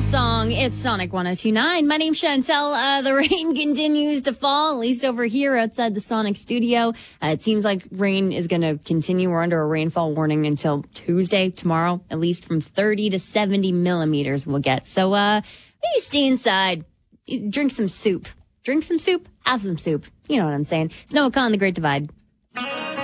song. It's Sonic 102.9. My name's Chantel. The rain continues to fall, at least over here outside the Sonic studio. It seems like rain is going to continue. We're under a rainfall warning until Tuesday, tomorrow, at least from 30 to 70 millimeters we'll get. So maybe stay inside, drink some soup. Drink some soup, have some soup. You know what I'm saying. It's Noah Khan, The Great Divide.